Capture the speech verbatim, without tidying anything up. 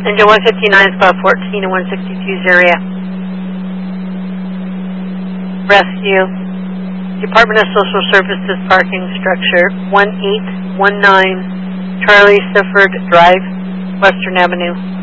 Engine one fifty-nine, spot fourteen and one sixty-two's area. Rescue. Department of Social Services parking structure, one eight one nine Charlie Sifford Drive, Western Avenue.